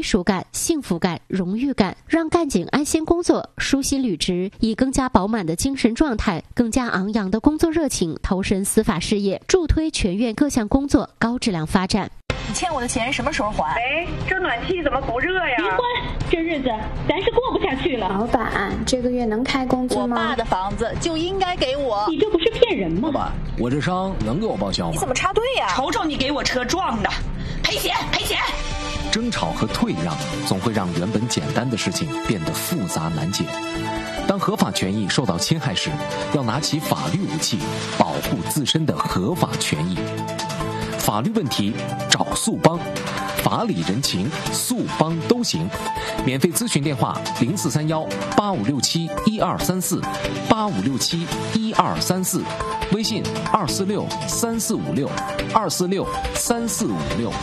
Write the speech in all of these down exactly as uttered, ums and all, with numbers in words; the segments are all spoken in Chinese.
归属感、幸福感、荣誉感，让干警安心工作，舒心履职，以更加饱满的精神状态、更加昂扬的工作热情投身司法事业，助推全院各项工作高质量发展。 你欠我的钱什么时候还？ 哎，这暖气怎么不热呀？ 离婚，这日子咱是过不下去了。 老板，这个月能开工资吗？ 我爸的房子就应该给我。 你这不是骗人吗？ 老板，我这伤能给我报销吗？ 你怎么插队呀？ 瞅瞅你给我车撞的，赔钱赔钱！ 争吵和退让总会让原本简单的事情变得复杂难解。当合法权益受到侵害时，要拿起法律武器，保护自身的合法权益。法律问题找速帮，法理人情速帮都行。免费咨询电话零四三幺八五六七一二三四八五六七一二三四，微信二四六三四五六二四六三四五六。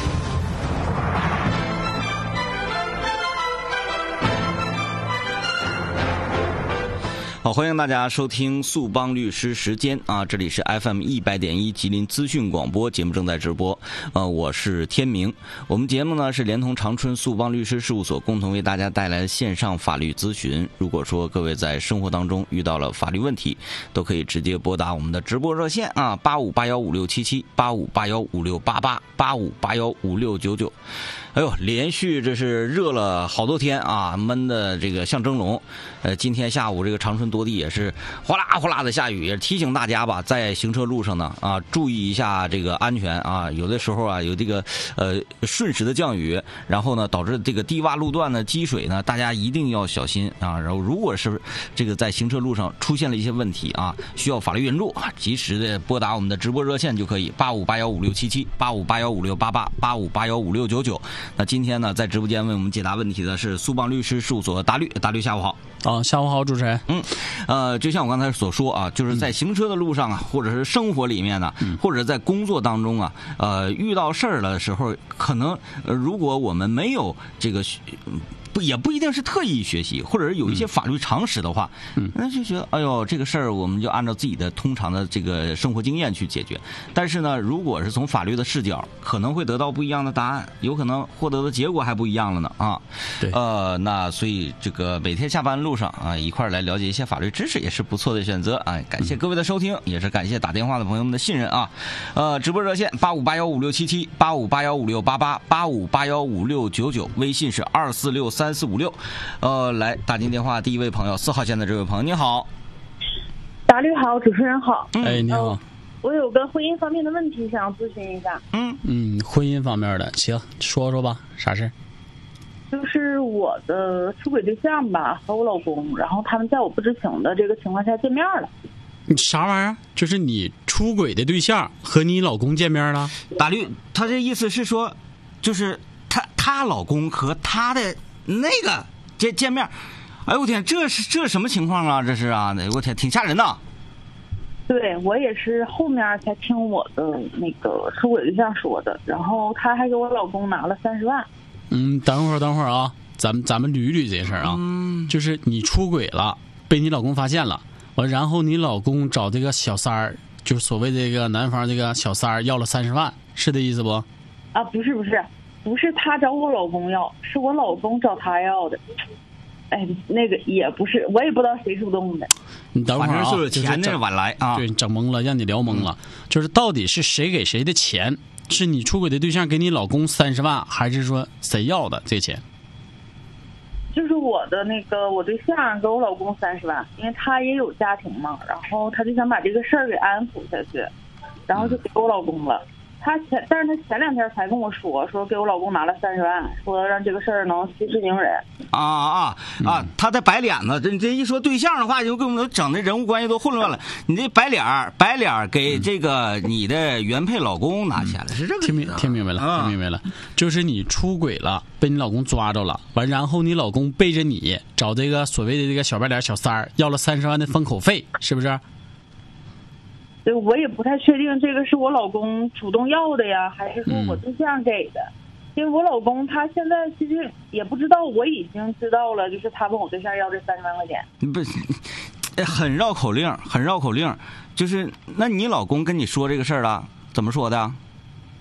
好，欢迎大家收听速帮律师时间啊，这里是 F M 一百点一吉林资讯广播，节目正在直播。呃，我是天明。我们节目呢是连同长春速帮律师事务所共同为大家带来的线上法律咨询。如果说各位在生活当中遇到了法律问题，都可以直接拨打我们的直播热线啊，八五八幺五六七七八五八幺五六八八八五八幺五六九九。哎呦，连续这是热了好多天啊，闷的这个像蒸笼。呃，今天下午这个长春多地也是哗啦哗啦的下雨，也提醒大家吧，在行车路上呢啊，注意一下这个安全啊。有的时候啊，有这个呃瞬时的降雨，然后呢导致这个低洼路段呢积水呢，大家一定要小心啊。然后如果是这个在行车路上出现了一些问题啊，需要法律援助啊，及时的拨打我们的直播热线就可以，八五八幺五六七七八五八幺五六八八八五八幺五六九九。那今天呢，在直播间为我们解答问题的是速帮律师事务所大律，大律下午好。 啊，下午好，主持人。 嗯，呃，就像我刚才所说啊，就是在行车的路上啊，或者是生活里面呢、啊，或者在工作当中啊，呃，遇到事儿的时候，可能、呃、如果我们没有这个。不也不一定是特意学习，或者是有一些法律常识的话，嗯，那就觉得哎呦这个事儿我们就按照自己的通常的这个生活经验去解决。但是呢，如果是从法律的视角，可能会得到不一样的答案，有可能获得的结果还不一样了呢啊。 对， 呃，那所以这个每天下班路上啊，一块儿来了解一些法律知识也是不错的选择啊。感谢各位的收听，也是感谢打电话的朋友们的信任啊。呃，直播热线八五八幺五六七七八五八幺五六八八八五八幺五六九九，微信是二四六三。三四五六，呃，来打进电话，第一位朋友，四号线的这位朋友，你好， 大律好，主持人好， 哎，你好、呃， 我有个婚姻方面的问题想咨询一下， 嗯嗯，婚姻方面的，行，说说吧，啥事？ 就是我的出轨对象吧和我老公，然后他们在我不知情的这个情况下见面了。 你啥玩意儿？就是你出轨的对象和你老公见面了？ 大律，他这意思是说，就是他他老公和他的。那个见见面，哎呦我天，这是这什么情况啊？这是啊，我天，挺吓人的。 对，我也是后面才听我的那个出轨对象说的，然后他还给我老公拿了三十万。 嗯，等会儿等会儿啊，咱们咱们捋捋这事儿啊、嗯，就是你出轨了，被你老公发现了，完然后你老公找这个小三儿，就是所谓这个男方这个小三儿要了三十万，是这意思不？ 啊，不是不是。不是他找我老公要，是我老公找他要的。哎，那个也不是，我也不知道谁主动的。 你等会儿啊， 反正就是钱的晚来啊， 对，整懵了，让你聊懵了、嗯。就是到底是谁给谁的钱？是你出轨的对象给你老公三十万，还是说谁要的这钱？ 就是我的那个我对象给我老公三十万，因为他也有家庭嘛，然后他就想把这个事儿给安抚下去，然后就给我老公了。嗯他前，但是他前两天才跟我说，说给我老公拿了三十万，说让这个事儿能息事宁人。 啊啊啊！他在摆脸子，这这一说对象的话，就跟我们整的人物关系都混乱了。你这摆脸儿，摆脸儿给这个你的原配老公拿钱了，是这个。 听明听明白了，听明白了，就是你出轨了，被你老公抓着了，完然后你老公背着你找这个所谓的这个小白脸小三儿要了三十万的封口费，是不是？ 对，我也不太确定这个是我老公主动要的呀，还是说我对象给的、嗯、因为我老公他现在其实也不知道，我已经知道了，就是他问我对象要这三十万块钱。 不是，很绕口令，很绕口令，就是那你老公跟你说这个事儿了，怎么说的？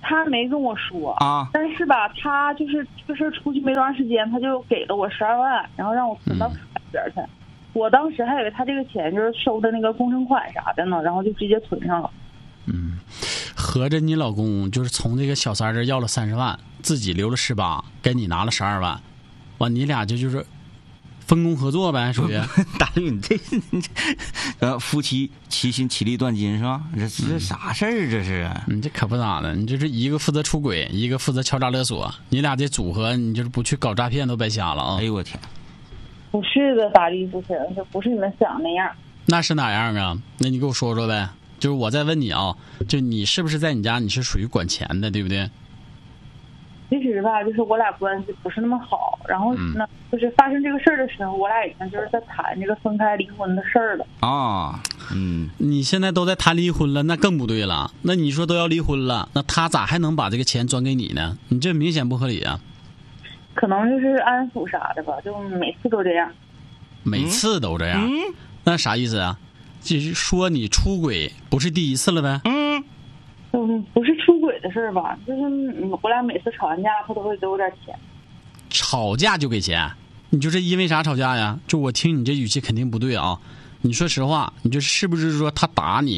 他没跟我说啊， 但是吧，他就是这个事儿出去没多长时间，他就给了我十二万，然后让我存到里边去。嗯、我当时还以为他这个钱就是收的那个工程款啥的呢，然后就直接存上了。 嗯，合着你老公就是从这个小三这要了三十万，自己留了十八，给你拿了十二万，完你俩就就是分工合作呗，属于。 大绿，你这呃夫妻齐心其利断金是吧？这这啥事儿这是？ 你这可不咋的，你就是一个负责出轨，一个负责敲诈勒索，你俩这组合，你就是不去搞诈骗都白瞎了啊！ 哎呦我天！ 不是的，大力主持人，就不是你们想那样。 那是哪样啊？那你给我说说呗。就是我在问你啊，就你是不是在你家你是属于管钱的，对不对？ 其实吧，就是我俩关系不是那么好，然后呢，嗯、就是发生这个事儿的时候，我俩已经就是在谈这个分开离婚的事儿了。 啊，嗯， 你现在都在谈离婚了，那更不对了。那你说都要离婚了，那他咋还能把这个钱转给你呢？你这明显不合理啊。 可能就是安抚啥的吧，就每次都这样。 每次都这样？嗯、那啥意思啊？就是说你出轨不是第一次了呗？ 嗯。嗯，不是出轨的事儿吧？就是我俩每次吵完架，他都会给我点钱。 吵架就给钱？你就是因为啥吵架呀？就我听你这语气肯定不对啊！你说实话，你这是不是说他打你？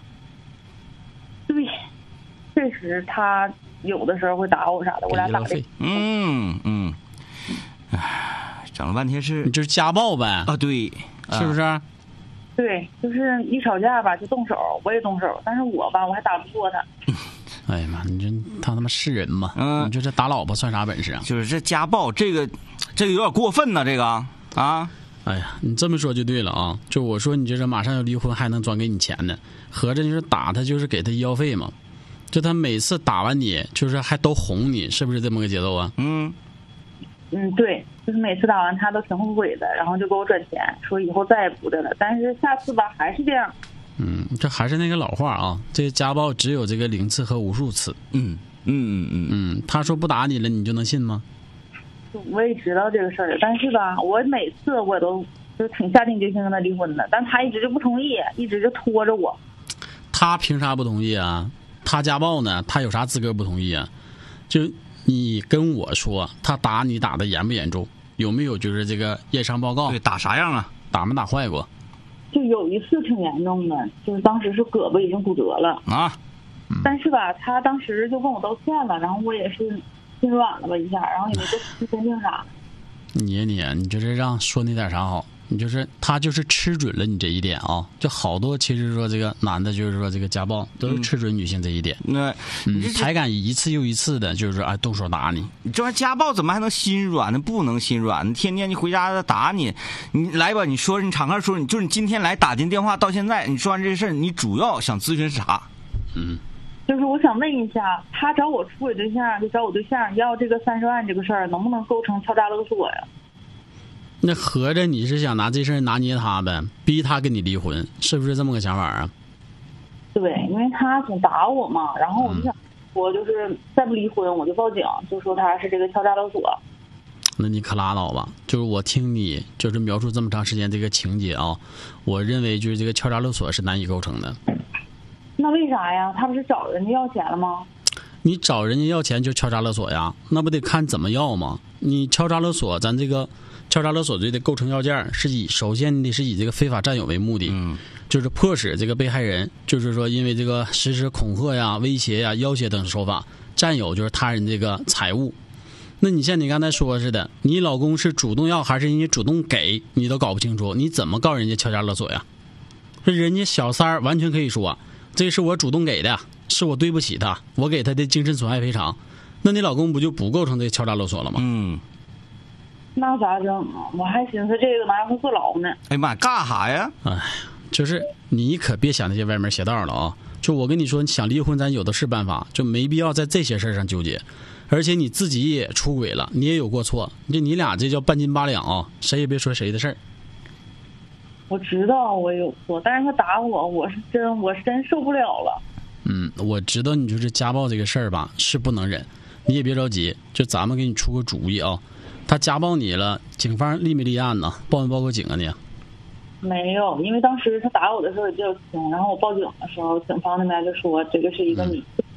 对，确实他有的时候会打我啥的，我俩打的。 嗯嗯，哎，整了半天是你就是家暴呗？ 啊，对， 是不是？啊对，就是一吵架吧就动手，我也动手，但是我吧我还打不过他。 哎呀妈，你这他他妈是人吗？嗯，你说这打老婆算啥本事啊？ 就是这家暴，这个这个有点过分呢，这个啊。 哎呀，你这么说就对了啊！就我说你这是马上要离婚，还能转给你钱呢，合着就是打他就是给他医药费嘛？就他每次打完你，就是还都哄你，是不是这么个节奏啊？ 嗯。嗯，对，就是每次打完他都挺后悔的，然后就给我转钱，说以后再也不的了。但是下次吧还是这样。 嗯，这还是那个老话啊，这个家暴只有这个零次和无数次。 嗯嗯嗯嗯，他说不打你了，你就能信吗？ 我也知道这个事儿，但是吧，我每次我都就是挺下定决心跟他离婚的，但他一直就不同意，一直就拖着我。 他凭啥不同意啊？他家暴呢，他有啥资格不同意啊？就。你跟我说他打你打的严不严重？有没有就是这个验伤报告？ 对，打啥样啊？ 打没打坏过？ 就有一次挺严重的，就是当时是胳膊已经骨折了啊。 但是吧，他当时就跟我道歉了，然后我也是心软了吧一下，然后也没做出鉴定啥。 你你你就是让说那点啥好？你就是他就是吃准了你这一点啊，就好多其实说这个男的，就是说这个家暴都是吃准女性这一点。 那嗯，才敢一次又一次的，就是说哎动手打你。 你这玩意家暴怎么还能心软呢？不能心软，天天你回家打你，你来吧，你说你敞开说，你就是你今天来打进电话到现在，你说完这事儿，你主要想咨询啥？ 嗯， 就是我想问一下，他找我出轨对象，就找我对象要这个三十万这个事儿，能不能构成敲诈勒索呀？ 那合着你是想拿这事儿拿捏他呗，逼他跟你离婚，是不是这么个想法啊？ 对，因为他总打我嘛，然后我就想，我就是再不离婚我就报警，就说他是这个敲诈勒索。 那你可拉倒吧！就是我听你就是描述这么长时间这个情节啊，我认为就是这个敲诈勒索是难以构成的。 那为啥呀？他不是找人家要钱了吗？ 你找人家要钱就敲诈勒索呀？那不得看怎么要吗？你敲诈勒索，咱这个敲诈勒索罪的构成要件是以首先你是以这个非法占有为目的， 嗯， 就是迫使这个被害人，就是说因为这个实施恐吓呀、威胁呀、要挟等手法占有就是他人这个财物。那你像你刚才说似的，你老公是主动要还是人家主动给，你都搞不清楚，你怎么告人家敲诈勒索呀？人家小三儿完全可以说，这是我主动给的，是我对不起他，我给他的精神损害赔偿。那你老公不就不构成这敲诈勒索了吗？ 嗯， 那咋整啊？我还寻思这个哪让他坐牢呢。 哎呀妈，干啥呀？ 哎，就是你可别想那些歪门邪道了啊！就我跟你说，你想离婚，咱有的是办法，就没必要在这些事儿上纠结。而且你自己也出轨了，你也有过错，这你俩这叫半斤八两啊！谁也别说谁的事儿。 我知道我有错，但是他打我，我是真我是真受不了了。 嗯，我知道你就是家暴这个事儿吧，是不能忍，你也别着急，就咱们给你出个主意啊。他家暴你了，警方立没立案呢？报没报过警啊你？ 没有，因为当时他打我的时候也比较轻，然后我报警的时候，警方那边就说这个是一个女性，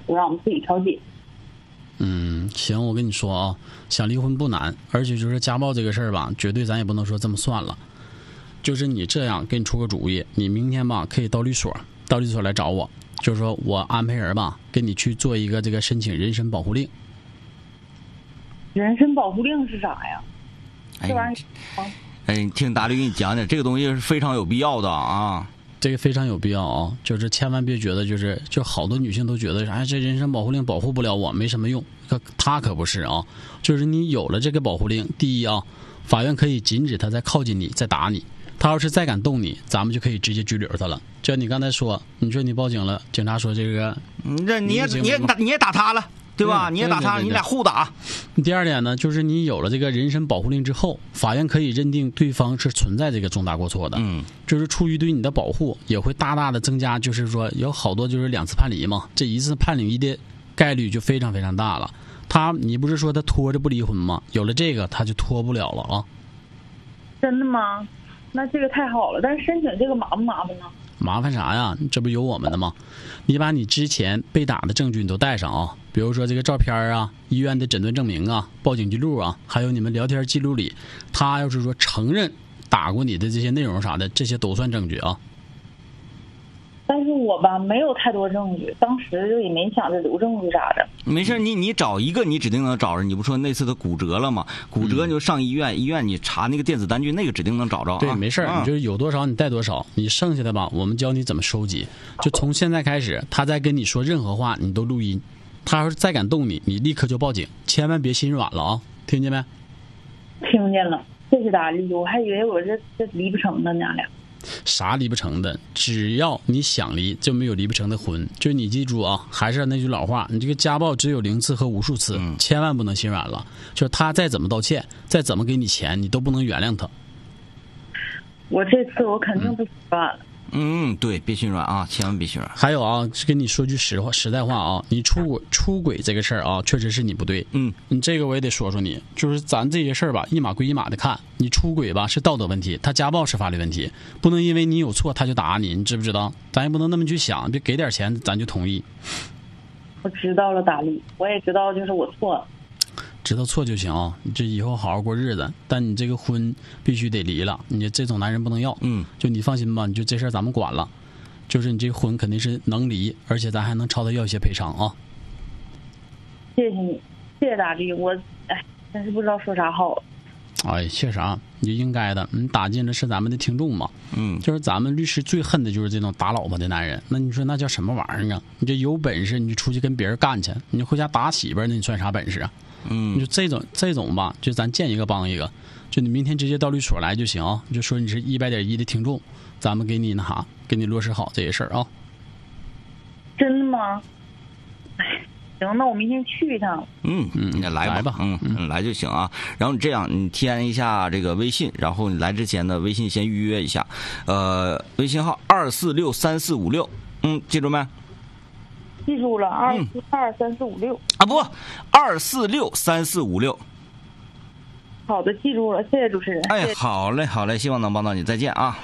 就让我们自己调解。 嗯，行，我跟你说啊，想离婚不难，而且就是家暴这个事儿吧，绝对咱也不能说这么算了。就是你这样，给你出个主意，你明天吧可以到律所，到律所来找我，就是说我安排人吧，给你去做一个这个申请人身保护令。 人身保护令是啥呀？ 哎这玩意儿， 哎，听大力给你讲讲，这个东西是非常有必要的啊。 这个非常有必要啊，就是千万别觉得就是就好多女性都觉得哎这人身保护令保护不了我，没什么用。可他可不是啊，就是你有了这个保护令，第一啊，法院可以禁止他再靠近你，再打你。他要是再敢动你，咱们就可以直接拘留他了。就像你刚才说，你说你报警了，警察说这个， 这你也你也打你也打他了。对吧？你也打他， 对对对对你俩互打。 第二点呢，就是你有了这个人身保护令之后，法院可以认定对方是存在这个重大过错的。 嗯， 就是出于对你的保护，也会大大的增加，就是说有好多就是两次判离嘛，这一次判离的概率就非常非常大了。他，你不是说他拖着不离婚吗？有了这个，他就拖不了了啊。 真的吗？那这个太好了，但是申请这个麻不麻烦呢？ 麻烦啥呀？这不有我们的吗？你把你之前被打的证据你都带上啊，比如说这个照片啊、医院的诊断证明啊、报警记录啊，还有你们聊天记录里，他要是说承认打过你的这些内容啥的，这些都算证据啊。 但是我吧没有太多证据，当时就也没想着留证据啥的。 没事，你你找一个你指定能找着。你不说那次他骨折了吗？骨折你就上医院，嗯、医院你查那个电子单据，那个指定能找着、啊。 对，没事、啊、你就是有多少你带多少，你剩下的吧，我们教你怎么收集。就从现在开始，他再跟你说任何话，你都录音。他要是再敢动你，你立刻就报警，千万别心软了啊！听见没？ 听见了，谢谢大力，我还以为我这这离不成呢，咱俩。 啥离不成的？只要你想离，就没有离不成的婚。就你记住啊，还是那句老话，你这个家暴只有零次和无数次，嗯、千万不能心软了。就是他再怎么道歉，再怎么给你钱，你都不能原谅他。 我这次我肯定不心软了。 嗯，对，别心软啊，千万别心软。 还有啊，跟你说句实话、实在话啊，你出轨出轨这个事儿啊，确实是你不对。 嗯， 你这个我也得说说你，就是咱这些事儿吧，一码归一码的看。你出轨吧是道德问题，他家暴是法律问题，不能因为你有错他就打你，你知不知道？咱也不能那么去想，别给点钱咱就同意。 我知道了，大力，我也知道就是我错了。 知道错就行，你这以后好好过日子。但你这个婚必须得离了，你这种男人不能要。 嗯， 就你放心吧，你就这事儿咱们管了。就是你这个婚肯定是能离，而且咱还能朝他要一些赔偿啊。 谢谢你，谢谢大力，我哎，真是不知道说啥好了。 哎，谢啥？你应该的，你打进的是咱们的听众嘛。 嗯， 就是咱们律师最恨的就是这种打老婆的男人。那你说那叫什么玩意儿啊？你这有本事你就出去跟别人干去，你回家打媳妇儿，那你算啥本事啊？ 嗯， 你就这种这种吧，就咱见一个帮一个，就你明天直接到律所来就行，你就说你是一百点一的听众，咱们给你那啥，给你落实好这些事儿啊。 真的吗？哎，行，那我明天去一趟。 嗯嗯，你来吧， 来吧， 嗯嗯，来就行啊。然后你这样，你添一下这个微信，然后你来之前呢，微信先预约一下，呃，微信号二四六三四五六，嗯，记住没？ 记住了，二四二三四五六啊，不，二四六三四五六。 好的，记住了，谢谢主持人。 哎，好嘞，好嘞，希望能帮到你，再见啊。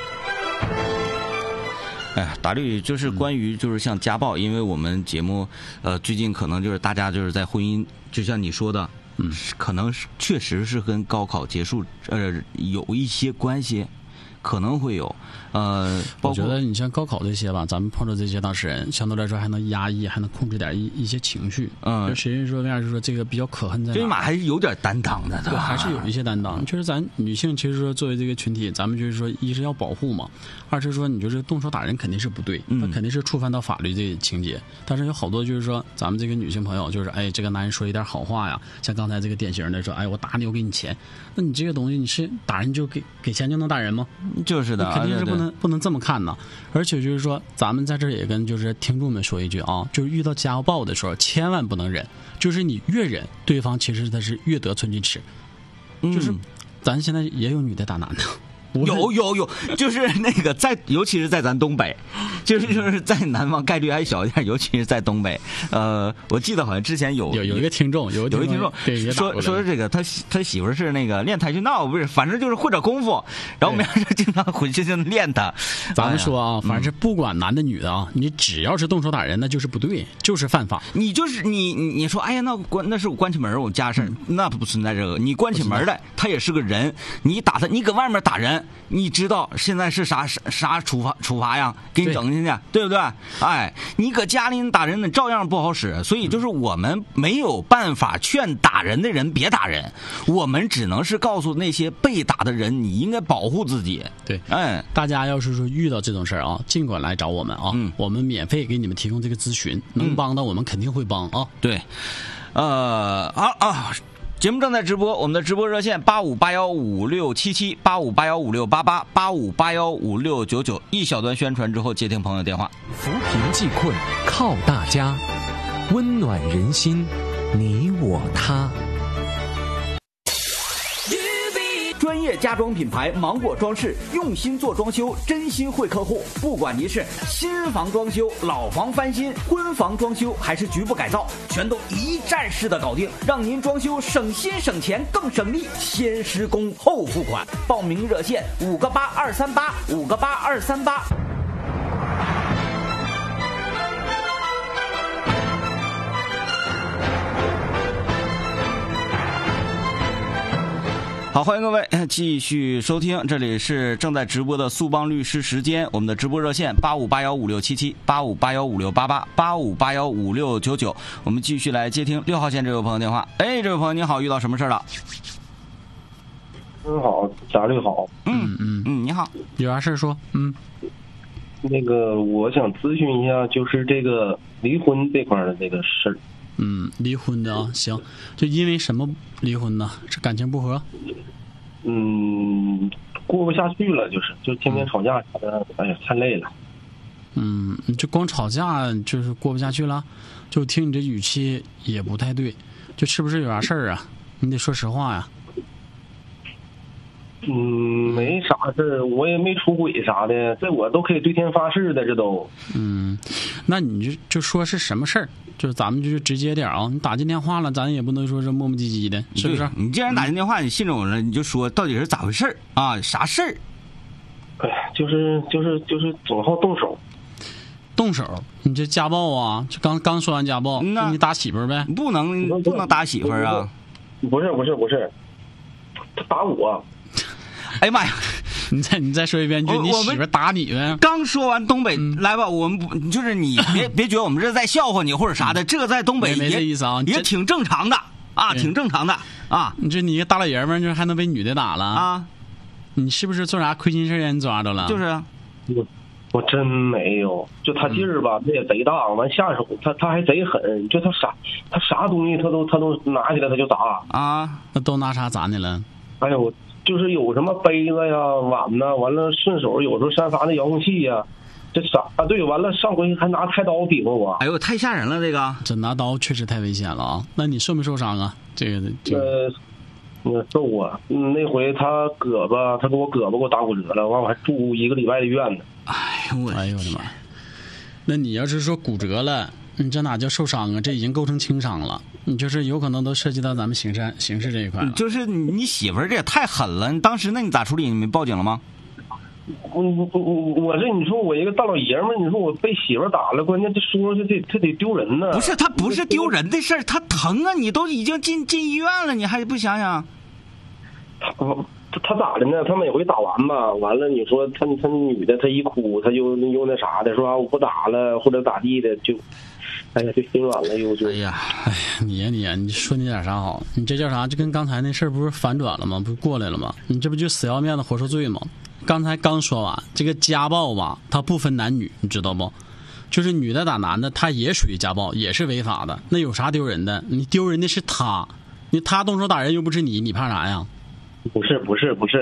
哎呀，打律就是关于就是像家暴，因为我们节目呃最近可能就是大家就是在婚姻，就像你说的， 嗯， 可能是确实是跟高考结束呃有一些关系。可能会有，呃， 我觉得你像高考这些吧，咱们碰到这些当事人，相对来说还能压抑，还能控制点一一些情绪。 嗯， 谁人说那样就说这个比较可恨在哪？ 最起码还是有点担当的， 对，还是有一些担当。就是咱女性，其实说作为这个群体，咱们就是说，一是要保护嘛，二是说你就是动手打人肯定是不对，那肯定是触犯到法律这个情节。但是有好多就是说，咱们这个女性朋友，就是哎，这个男人说一点好话呀，像刚才这个典型的说，哎，我打你，我给你钱，那你这个东西你是打人就给给钱就能打人吗？ 就是的， 肯定是不能不能这么看呢。而且就是说，咱们在这儿也跟就是听众们说一句啊，就是遇到家暴的时候，千万不能忍。就是你越忍，对方其实他是越得寸进尺。就是咱现在也有女的打男的， 有有有，就是那个在，尤其是在咱东北，就是就是在南方概率还小一点，尤其是在东北。呃，我记得好像之前有有有一个听众，有有一听众说说这个他他媳妇是那个练跆拳道，不是，反正就是会点功夫，然后我们要是经常回去就练他。 咱们说啊，反正是不管男的女的啊，你只要是动手打人，那就是不对，就是犯法。 你就是你你说，哎呀，那关那是我关起门我家事儿，那不存在这个。你关起门来，他也是个人，你打他，你搁外面打人。你知道现在是啥啥啥处罚处罚呀？给你整进去， 对, 对不对？哎，你搁家里打人，你照样不好使。所以就是我们没有办法劝打人的人别打人，我们只能是告诉那些被打的人，你应该保护自己。 对， 哎， 大家要是说遇到这种事儿啊，尽管来找我们啊，嗯、我们免费给你们提供这个咨询，能帮到我们肯定会帮啊。 对，呃，啊啊。节目正在直播，我们的直播热线八五八幺五六七七八五八幺五六八八八五八幺五六九九，一小段宣传之后接听朋友电话。 扶贫济困靠大家，温暖人心，你我他。 专业家装品牌芒果装饰，用心做装修，真心惠客户。不管您是新房装修、老房翻新、婚房装修，还是局部改造，全都一站式的搞定，让您装修省心省钱更省力。先施工后付款，报名热线五个八二三八五个八二三八。 好，欢迎各位继续收听，这里是正在直播的速帮律师时间，我们的直播热线八五八幺五六七七八五八幺五六八八八五八幺五六九九，我们继续来接听六号线这位朋友电话。哎，这位朋友你好，遇到什么事了？ 嗯，好，家里好。 嗯嗯嗯，你好， 有啥事说？嗯， 那个我想咨询一下，就是这个离婚这块的这个事儿。 嗯，离婚的啊，行，就因为什么离婚呢？是感情不和？ 嗯，过不下去了，就是就天天吵架啥的，哎呀，太累了。 嗯，就光吵架就是过不下去了，就听你这语气也不太对，就是不是有啥事儿啊？你得说实话呀。 嗯，没啥事儿，我也没出轨啥的，这我都可以对天发誓的，这都。 嗯，那你就就说是什么事儿？就是咱们就直接点啊，你打进电话了，咱也不能说是磨磨唧唧的，是不是？ 你既然打进电话，你信着我了，你就说到底是咋回事儿啊？啥事儿？ 哎呀，就是就是就是总好动手。 动手？你这家暴啊？就刚刚说完家暴，那你打媳妇儿呗？ 不能不能打媳妇儿啊？ 不是不是不是，他打我。 哎呀妈呀！ 你再你再说一遍，就你媳妇打你呗。 刚说完东北，嗯、来吧，我们不就是你别别觉得我们这在笑话你或者啥的，这个在东北也没这意思啊， 也挺正常的啊，挺正常的啊。 你这你一个大老爷们儿，就还能被女的打了啊？你是不是做啥亏心事让人抓着了？ 就是啊， 我我真没有，就他劲儿吧，他也贼大，完下手他他还贼狠，就他啥他啥东西他都他都拿起来他就砸啊。那都拿啥砸你了？ 哎呦我。就是有什么杯子呀、碗呐，完了顺手有时候扇发那遥控器呀，这啥啊？对，完了上回还拿菜刀比划我。 哎呦，太吓人了！这个这拿刀确实太危险了啊！那你受没受伤啊？这个这个呃，受啊！那回他胳膊，他给我胳膊给我打骨折了，完我还住一个礼拜的院呢。 哎呦我，哎呦我的妈！那你要是说骨折了，你这哪叫受伤啊？这已经构成轻伤了。你就是有可能都涉及到咱们刑事刑事这一块了。 就是你媳妇儿这也太狠了，你当时那你咋处理？你没报警了吗？ 我我我这你说我一个大老爷们儿，你说我被媳妇儿打了，关键这说这得他得丢人呢。 不是，他不是丢人的事儿，他疼啊！你都已经进进医院了，你还不想想？ 他他他咋的呢？他每回打完吧，完了你说他他女的他一哭，他就又那啥的，说啊我不打了或者咋地的就。哎呀，这心软了又就。 哎呀，哎呀，你呀你呀，你说你点啥好？你这叫啥？就跟刚才那事儿不是反转了吗？不是过来了吗？你这不就死要面子活受罪吗？刚才刚说完，这个家暴吧，它不分男女，你知道不？就是女的打男的，他也属于家暴，也是违法的。那有啥丢人的？你丢人的是他，你他动手打人又不是你，你怕啥呀？ 不是不是不是，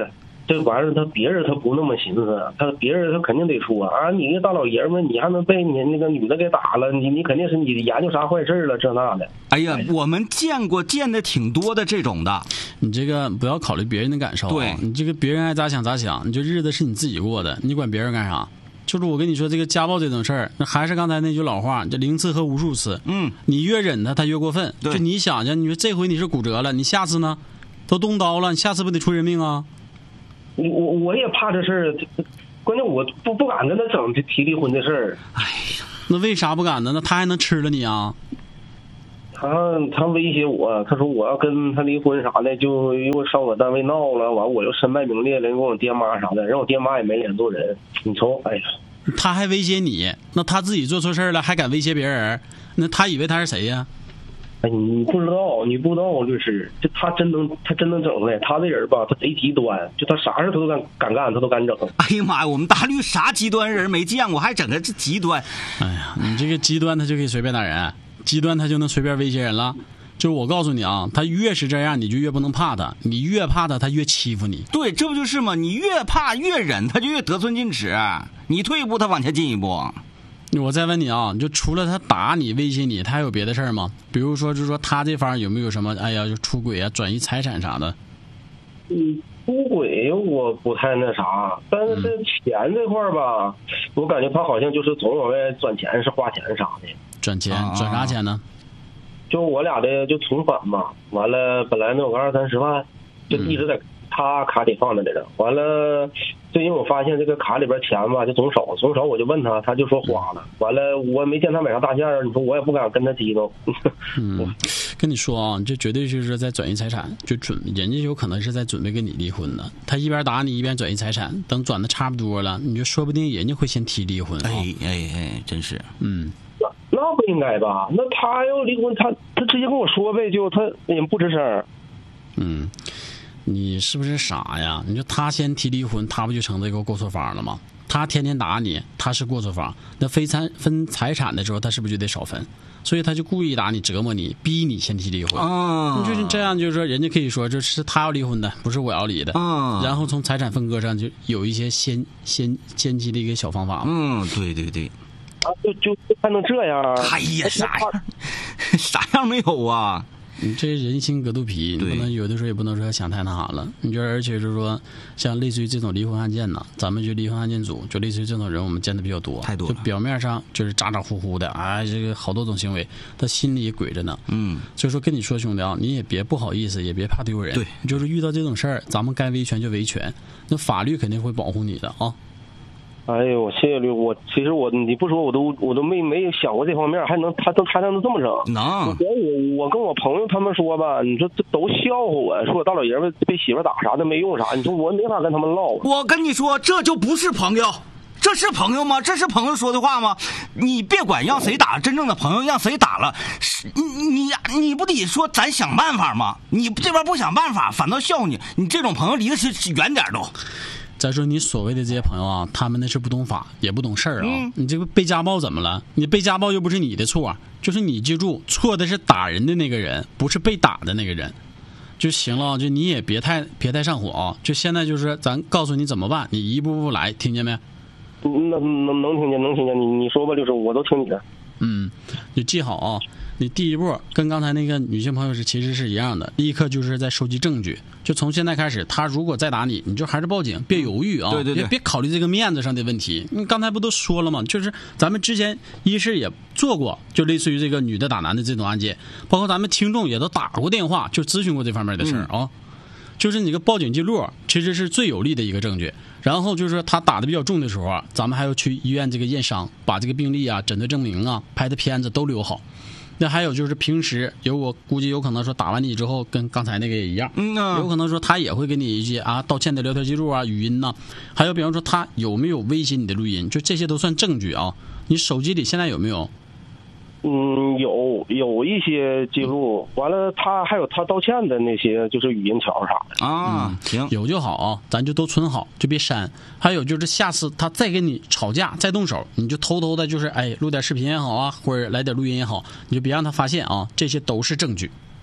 这玩意儿他别人他不那么寻思，他别人他肯定得说啊，你一个大老爷们，你还能被你那个女的给打了，你你肯定是你研究啥坏事了这那的。 哎呀，我们见过见的挺多的这种的。 你这个不要考虑别人的感受、啊， 对你这个别人爱咋想咋想，你这日子是你自己过的，你管别人干啥？就是我跟你说，这个家暴这种事儿，那还是刚才那句老话，这零次和无数次。 嗯， 你越忍他，他越过分。就你想想，你说这回你是骨折了，你下次呢，都动刀了，你下次不得出人命啊？ 我我也怕这事儿，关键我不不敢跟他整提离婚的事儿。 哎呀，那为啥不敢呢？那他还能吃了你啊？ 他他威胁我，他说我要跟他离婚啥的，就又上我单位闹了，完我又身败名裂了，跟我爹妈啥的，让我爹妈也没脸做人。你瞅，哎呀， 他还威胁你，那他自己做错事了还敢威胁别人？那他以为他是谁呀？ 哎，你不知道，你不知道，律师，这他真能，他真能整出来。他这人吧，他贼极端，就他啥事他都敢敢干，他都敢整。 哎呀妈呀，我们大律啥极端人没见过，还整个这极端。 哎呀，你这个极端他就可以随便打人，极端他就能随便威胁人了。就是我告诉你啊，他越是这样，你就越不能怕他，你越怕他，他越欺负你。 对，这不就是吗？你越怕越忍，他就越得寸进尺。你退一步，他往前进一步。 我再问你啊，就除了他打你、威胁你，他还有别的事儿吗？比如说，就是说他这方有没有什么，哎呀，就出轨啊、转移财产啥的？ 嗯，出轨我不太那啥，但是这钱这块儿吧，我感觉他好像就是总往外转钱，是花钱啥的。 转钱，转啥钱呢？ 就我俩的就重返嘛，完了本来能有个二三十万，就一直在他卡里放着来着。完了，最近我发现这个卡里边钱吧就总少，总少我就问他，他就说花了。完了我没见他买啥大件儿，你说我也不敢跟他激动。 嗯，跟你说啊，这绝对就是在转移财产，就准人家有可能是在准备跟你离婚呢。他一边打你一边转移财产，等转的差不多了，你就说不定人家会先提离婚、啊。 哎哎哎，真是， 嗯。 那不应该吧？那他要离婚，他他直接跟我说呗，就他也不吱声。 嗯，你是不是傻呀？你说他先提离婚，他不就成这个过错方了吗？他天天打你，他是过错方，那分财分财产的时候，他是不是就得少分？所以他就故意打你，折磨你，逼你先提离婚。 啊， 你就是这样，就是说，人家可以说这是他要离婚的，不是我要离的。 啊， 然后从财产分割上就有一些先先先期的一个小方法嘛。 嗯，对对对。 啊，就就还能这样？ 哎呀，啥样？啥样没有啊？ 你这人心隔肚皮，你不能有的时候也不能说想太那啥了。你觉得，而且是说，像类似于这种离婚案件呢，咱们就离婚案件组，就类似于这种人，我们见的比较多， 太多了。 就表面上就是咋咋呼呼的，哎，这个好多种行为，他心里也鬼着呢。 嗯， 所以说跟你说兄弟啊，你也别不好意思，也别怕丢人。 对， 就是遇到这种事儿，咱们该维权就维权，那法律肯定会保护你的啊。 哎呦，谢谢律，我其实我你不说我都我都没没想过这方面，还能他都还能这么整？ 能。 我我跟我朋友他们说吧，你说这都笑话我，说我大老爷们被媳妇打啥的没用啥，你说我没法跟他们唠。 我跟你说，这就不是朋友，这是朋友吗？这是朋友说的话吗？你别管让谁打，真正的朋友让谁打了，你你你不得说咱想办法吗？你这边不想办法，反倒笑你，你这种朋友离得是远点都。 再说你所谓的这些朋友啊，他们那是不懂法，也不懂事儿啊。 嗯、 你这个被家暴怎么了？你被家暴又不是你的错，就是你记住，错的是打人的那个人，不是被打的那个人，就行了。就你也别太别太上火啊。就现在就是咱告诉你怎么办，你一步步来，听见没？ 能能能听见，能听见。你你说吧，就是我都听你的。 嗯，你记好啊。你第一步跟刚才那个女性朋友是其实是一样的，立刻就是在收集证据。就从现在开始，他如果再打你，你就还是报警，别犹豫啊！ 对对对， 别别考虑这个面子上的问题。你刚才不都说了吗？就是咱们之前一是也做过，就类似于这个女的打男的这种案件，包括咱们听众也都打过电话，就咨询过这方面的事儿啊。嗯、就是你个报警记录其实是最有力的一个证据。然后就是他打的比较重的时候啊，咱们还要去医院这个验伤，把这个病历啊、诊断证明啊、拍的片子都留好。那还有就是平时有我估计有可能说打完你之后跟刚才那个也一样， 嗯啊， 有可能说他也会给你一些啊道歉的聊天记录啊、语音呐、啊，还有比方说他有没有威胁你的录音，就这些都算证据啊。你手机里现在有没有？ 嗯，有有一些记录，完了他还有他道歉的那些就是语音条啥的啊，行， 有就好啊，咱就都存好，就别删。还有就是下次他再跟你吵架再动手，你就偷偷的就是哎录点视频也好啊，或者来点录音也好，你就别让他发现啊，这些都是证据。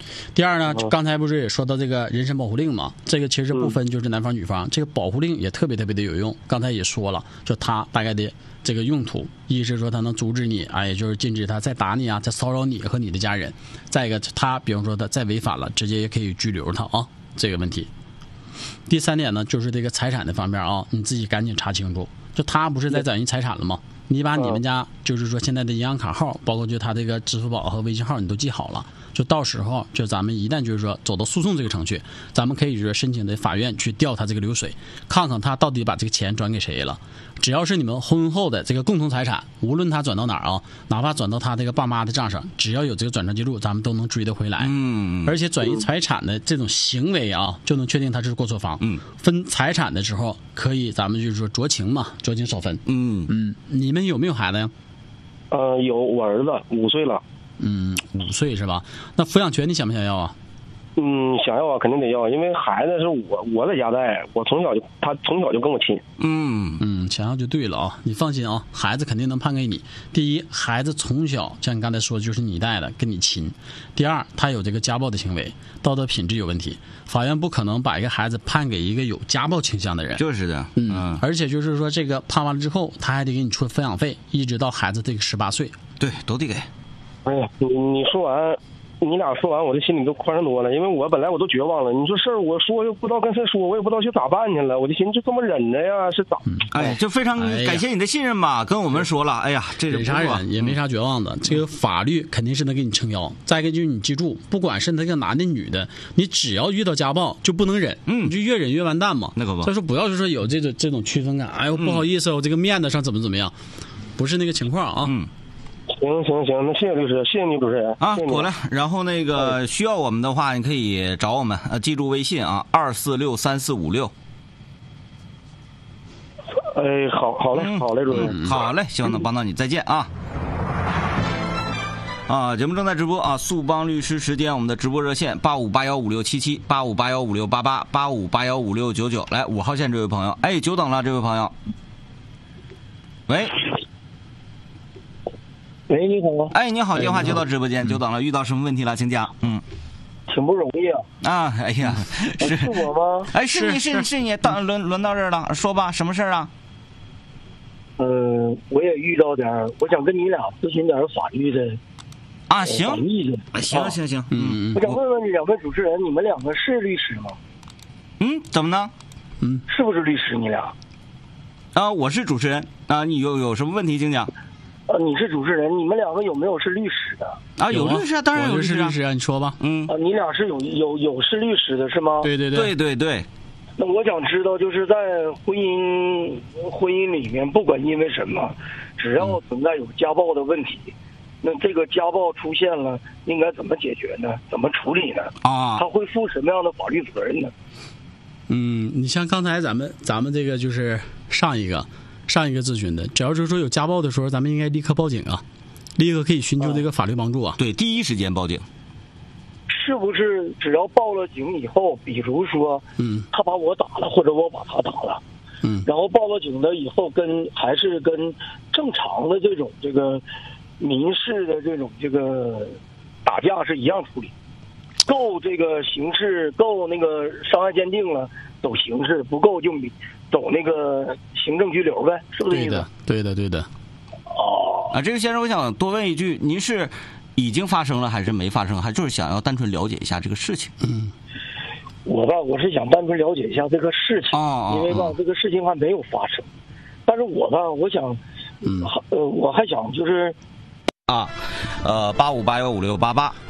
第二呢，刚才不是也说到这个人身保护令嘛？这个其实不分就是男方女方，这个保护令也特别特别的有用。刚才也说了，就它大概的这个用途，一是说它能阻止你，啊，也就是禁止他再打你啊，再骚扰你和你的家人。再一个，他比方说他再违反了，直接也可以拘留他啊，这个问题。第三点呢，就是这个财产的方面啊，你自己赶紧查清楚。就他不是在转移财产了吗？你把你们家就是说现在的银行卡号，包括就他这个支付宝和微信号，你都记好了。就到时候就咱们一旦就是说走到诉讼这个程序，咱们可以说申请的法院去调他这个流水，看看他到底把这个钱转给谁了。只要是你们婚后的这个共同财产，无论他转到哪儿啊，哪怕转到他这个爸妈的账上，只要有这个转账记录，咱们都能追得回来。 嗯， 而且转移财产的这种行为啊，就能确定他是过错方。 嗯， 分财产的时候，可以咱们就是说酌情嘛，酌情少分。 嗯嗯，你们有没有孩子呀？ 呃，有，我儿子五岁了。 嗯，五岁是吧？那抚养权你想不想要啊？ 嗯，想要啊，肯定得要，因为孩子是我我在家带，我从小就他从小就跟我亲。 嗯嗯，想要就对了啊，你放心啊，孩子肯定能判给你。第一，孩子从小像你刚才说的就是你带的，跟你亲；第二，他有这个家暴的行为，道德品质有问题，法院不可能把一个孩子判给一个有家暴倾向的人。 就是的， 嗯，嗯而且就是说这个判完了之后，他还得给你出抚养费，一直到孩子这个十八岁， 对，都得给。 哎呀，你你说完。你俩说完，我的心里都宽敞多了，因为我本来我都绝望了。你说事儿，我说又不知道跟谁说，我也不知道去咋办去了。我就寻思，就这么忍着呀，是咋？ 哎，就非常感谢你的信任吧，跟我们说了。哎呀，这没啥忍，也没啥绝望的。这个法律肯定是能给你撑腰。再一个就是你记住，不管是那个男的女的，你只要遇到家暴就不能忍，嗯，你就越忍越完蛋嘛。 那可不。 所以说不要是说有这种这种区分感，哎呦不好意思，我这个面子上怎么怎么样，不是那个情况啊。 嗯。 行行行，那谢谢律师，谢谢你主持人啊，过来。然后那个需要我们的话，你可以找我们，呃，记住微信啊，二四六三四五六。 哎，好好嘞，好嘞，主持人、 嗯，好嘞，希望能帮到你，再见啊。啊，节目正在直播啊！速帮律师时间，我们的直播热线八五八幺五六七七八五八幺五六八八八五八幺五六九九。来，五号线这位朋友，哎，久等了，这位朋友。喂。 喂，你好。 哎，你好，电话接到直播间，久等了，遇到什么问题了，请讲。嗯， 挺不容易啊。 啊，哎呀，是是我吗？ 哎，是你是是你，到轮轮到这儿了，说吧，什么事儿啊？ 嗯、呃，我也遇到点，我想跟你俩咨询点法律的。 啊，行， 法律意见。 行行行，嗯嗯。 我想问问你两位主持人，你们两个是律师吗？ 嗯，怎么呢？ 嗯， 是不是律师？你俩？ 啊，我是主持人啊，你有有什么问题请讲。 呃，你是主持人，你们两个有没有是律师的？ 啊，有律师啊，当然有律师啊。 律师啊，你说吧。 嗯。 啊，你俩是有有有是律师的是吗？ 对对对对对。 那我想知道，就是在婚姻婚姻里面，不管因为什么，只要存在有家暴的问题，那这个家暴出现了，应该怎么解决呢？怎么处理呢？ 啊， 他会负什么样的法律责任呢？ 嗯，你像刚才咱们咱们这个就是上一个。上一个咨询的，只要是说有家暴的时候，咱们应该立刻报警啊，立刻可以寻求这个法律帮助啊。 对，第一时间报警。 是不是只要报了警以后，比如说， 嗯， 他把我打了，或者我把他打了， 嗯， 然后报了警了以后，跟还是跟正常的这种这个民事的这种这个打架是一样处理，够这个刑事，够那个伤害鉴定了，走刑事；不够就走那个行政拘留呗，是不是？ 对的，对的，对的。 哦， 啊，这个先生，我想多问一句，您是已经发生了还是没发生？还就是想要单纯了解一下这个事情？ 嗯， 我吧，我是想单纯了解一下这个事情， 哦、 因为吧，这个事情还没有发生。但是我吧，我想， 嗯， 呃，我还想就是， 啊，呃，八五八幺五六八八